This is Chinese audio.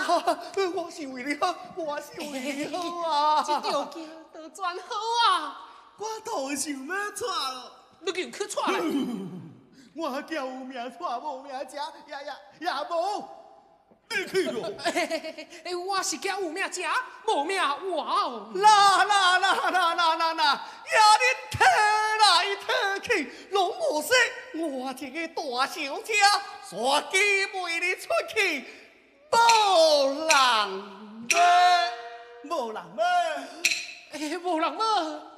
我是为你好，我是为你好啊！ 这条件都转好啊！ 我都想要娶了， 你叫去娶来。 我叫有命娶，无命食，也无。你去咯！ 我是叫有命食，无命活。 啦，呀恁讨来讨去，拢无说，我这个大小姐，煞机陪你出去，无人买，无人买。 无人么？